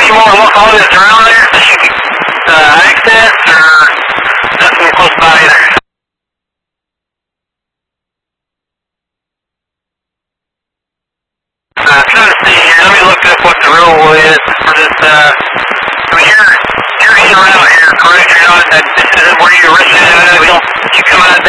you want to look all this around there that you can access, or nothing close by either? I'm trying to see here. Let me look up what the rule is for this. I mean, you're in around here, correct? You're not. This isn't where you're originally at. You come out